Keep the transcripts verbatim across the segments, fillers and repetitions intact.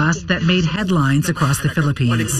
blast that made headlines across the Philippines.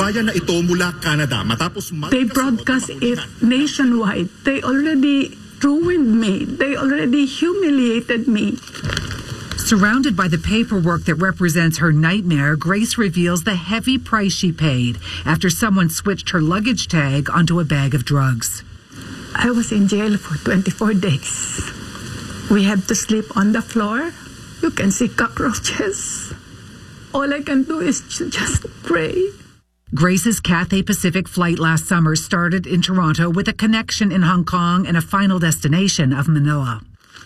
They broadcast it nationwide. They already ruined me. They already humiliated me. Surrounded by the paperwork that represents her nightmare, Grace reveals the heavy price she paid after someone switched her luggage tag onto a bag of drugs. I was in jail for twenty-four days. We had to sleep on the floor. You can see cockroaches. All I can do is just pray. Grace's Cathay Pacific flight last summer started in Toronto with a connection in Hong Kong and a final destination of Manila.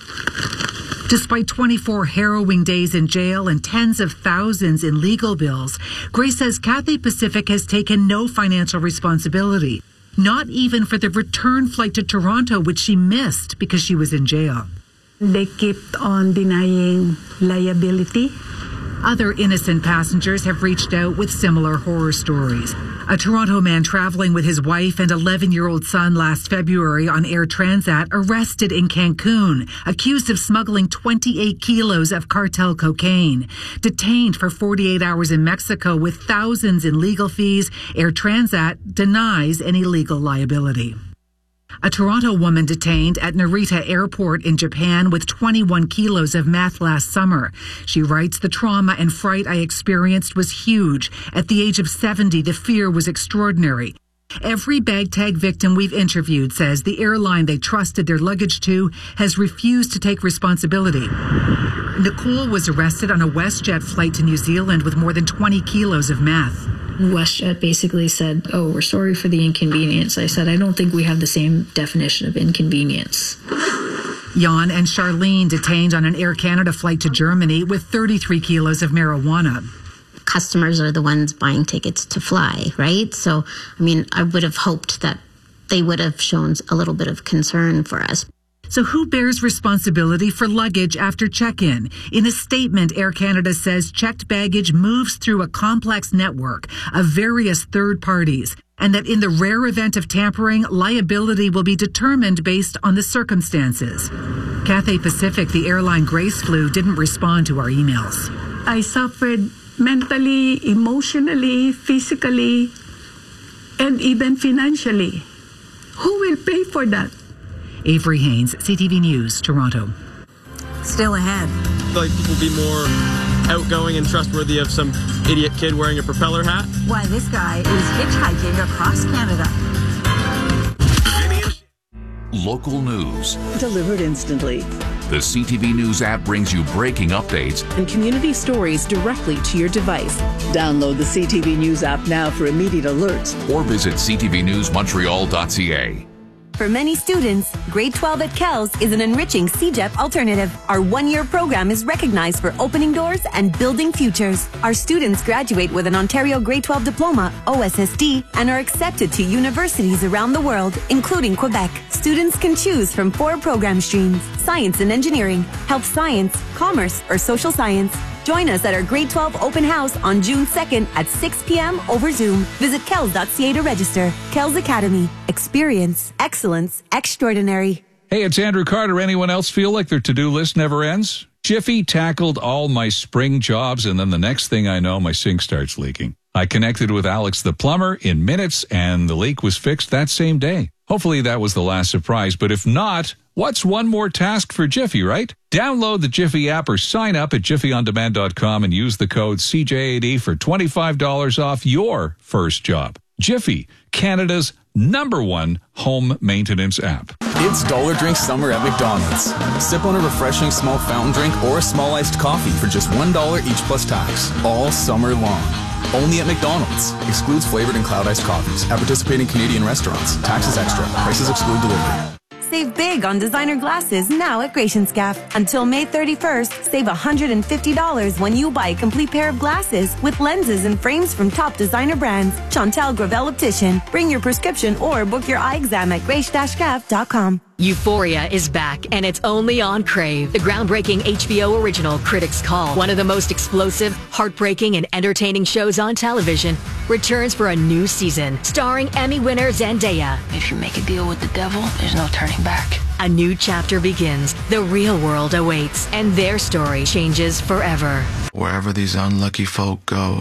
Despite twenty-four harrowing days in jail and tens of thousands in legal bills, Grace says Cathay Pacific has taken no financial responsibility, not even for the return flight to Toronto, which she missed because she was in jail. They kept on denying liability. Other innocent passengers have reached out with similar horror stories. A Toronto man traveling with his wife and eleven-year-old son last February on Air Transat arrested in Cancun, accused of smuggling twenty-eight kilos of cartel cocaine. Detained for forty-eight hours in Mexico with thousands in legal fees, Air Transat denies any legal liability. A Toronto woman detained at Narita Airport in Japan with twenty-one kilos of meth last summer. She writes, "The trauma and fright I experienced was huge. At the age of seventy, the fear was extraordinary." Every bag tag victim we've interviewed says the airline they trusted their luggage to has refused to take responsibility. Nicole was arrested on a WestJet flight to New Zealand with more than twenty kilos of meth. WestJet basically said, "Oh, we're sorry for the inconvenience." I said, "I don't think we have the same definition of inconvenience." Jan and Charlene detained on an Air Canada flight to Germany with thirty-three kilos of marijuana. Customers are the ones buying tickets to fly, right? So, I mean, I would have hoped that they would have shown a little bit of concern for us. So who bears responsibility for luggage after check-in? In a statement, Air Canada says checked baggage moves through a complex network of various third parties, and that in the rare event of tampering, liability will be determined based on the circumstances. Cathay Pacific, the airline Grace flew, didn't respond to our emails. I suffered mentally, emotionally, physically, and even financially. Who will pay for that? Avery Haynes, C T V News, Toronto. Still ahead. Like people be more outgoing and trustworthy of some idiot kid wearing a propeller hat. Why this guy is hitchhiking across Canada. Local news. Delivered instantly. The C T V News app brings you breaking updates and community stories directly to your device. Download the C T V News app now for immediate alerts. Or visit c t v news montreal dot c a. For many students, grade twelve at Kells is an enriching C J E P alternative. Our one-year program is recognized for opening doors and building futures. Our students graduate with an Ontario grade twelve diploma, O S S D, and are accepted to universities around the world, including Quebec. Students can choose from four program streams: science and engineering, health science, commerce, or social science. Join us at our grade twelve open house on June second at six p.m. over Zoom. Visit kells dot c a to register. Kells Academy. Experience. Excellence. Extraordinary. Hey, it's Andrew Carter. Anyone else feel like their to-do list never ends? Jiffy tackled all my spring jobs, and then the next thing I know, my sink starts leaking. I connected with Alex the plumber in minutes, and the leak was fixed that same day. Hopefully that was the last surprise, but if not, what's one more task for Jiffy, right? Download the Jiffy app or sign up at jiffy on demand dot com and use the code C J A D for twenty-five dollars off your first job. Jiffy, Canada's number one home maintenance app. It's Dollar Drink Summer at McDonald's. Sip on a refreshing small fountain drink or a small iced coffee for just one dollar each plus tax, all summer long. Only at McDonald's. Excludes flavored and cloud iced coffees at participating Canadian restaurants. Taxes extra. Prices exclude delivery. Save big on designer glasses now at Gratianscaf. Until May thirty-first, save one hundred fifty dollars when you buy a complete pair of glasses with lenses and frames from top designer brands. Chantal Gravel Optician. Bring your prescription or book your eye exam at grace dash caf dot com. Euphoria is back, and it's only on Crave. The groundbreaking H B O original Critics' Call, one of the most explosive, heartbreaking, and entertaining shows on television, returns for a new season, starring Emmy winner Zendaya. If you make a deal with the devil, there's no turning back. A new chapter begins. The real world awaits, and their story changes forever. Wherever these unlucky folk go,